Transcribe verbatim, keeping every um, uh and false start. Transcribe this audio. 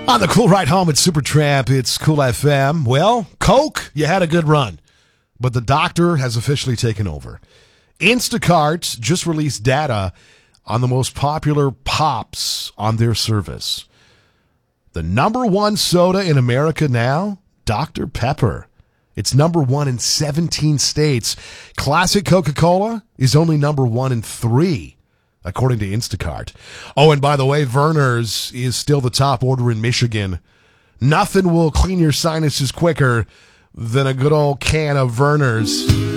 On the Cool Ride Home at Supertramp, it's Cool F M. Well, Coke, you had a good run, but the doctor has officially taken over. Instacart just released data on the most popular pops on their service. The number one soda in America now, Doctor Pepper. It's number one in seventeen states. Classic Coca-Cola is only number one in three, according to Instacart. Oh, and by the way, Verner's is still the top order in Michigan. Nothing will clean your sinuses quicker than a good old can of Verner's.